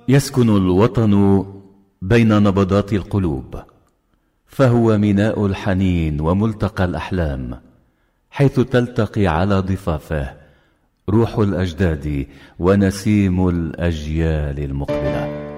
يسكن الوطن بين نبضات القلوب، فهو ميناء الحنين وملتقى الأحلام، حيث تلتقي على ضفافه روح الأجداد ونسيم الأجيال المقبلة.